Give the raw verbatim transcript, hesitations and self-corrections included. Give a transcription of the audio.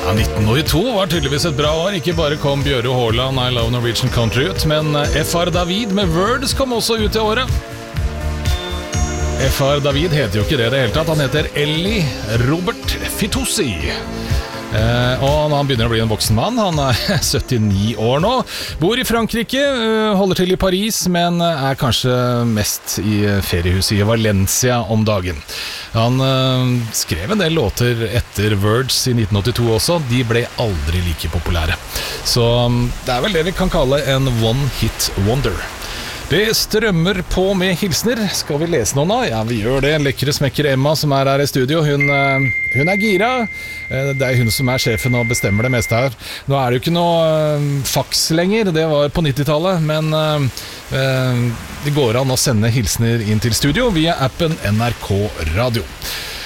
Ja, nitten åttito var tydeligvis et bra år. Ikke bare kom Bjøre Haaland I Love Norwegian Country ut, men F R David med Words kom også ut i året. F R David heter jo ikke det i det hele tatt. Han heter Eli Robert Fitoussi. Eh, og han begynner å bli en voksen mann. Han er syttini år nå. Bor i Frankrike, holder til i Paris, men er kanskje mest i feriehuset i Valencia om dagen. Han eh, skrev en del låter etter Words i nitten åttito også. De ble aldri like populære. Så det er vel det vi kan kalle en one hit wonder. Det strømmer på med hilsner. Skal vi lese noen da? Ja, vi gjør det. Lekre smekker Emma som er her i studio. Hun, hun er gira. Det er hun som er sjefen og bestemmer det meste her. Nå er det jo ikke noe fax lenger. Det var på nittitallet. Men uh, det går an å sende hilsner inn til studio via appen N R K Radio.